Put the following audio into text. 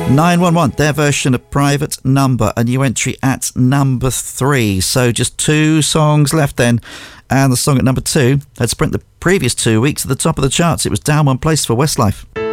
911, their version of Private Number, a new entry at number 3. So just 2 songs left then. And the song at number 2 had spent the previous 2 weeks at the top of the charts. It was down 1 place for Westlife.